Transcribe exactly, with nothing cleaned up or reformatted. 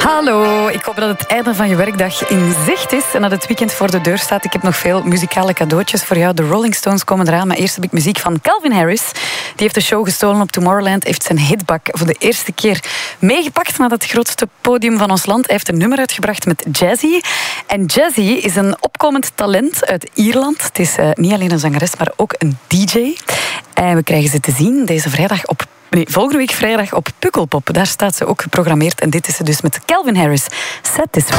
Hallo, ik hoop dat het einde van je werkdag in zicht is en dat het weekend voor de deur staat. Ik heb nog veel muzikale cadeautjes voor jou. De Rolling Stones komen eraan, maar eerst heb ik muziek van Calvin Harris. Die heeft de show gestolen op Tomorrowland, heeft zijn hitbak voor de eerste keer meegepakt naar het grootste podium van ons land. Hij heeft een nummer uitgebracht met Jazzy. En Jazzy is een opkomend talent uit Ierland. Het is uh, niet alleen een zangeres, maar ook een D J. En we krijgen ze te zien deze vrijdag op Nee, volgende week vrijdag op Pukkelpop. Daar staat ze ook geprogrammeerd. En dit is ze dus met Calvin Harris. Satisfied.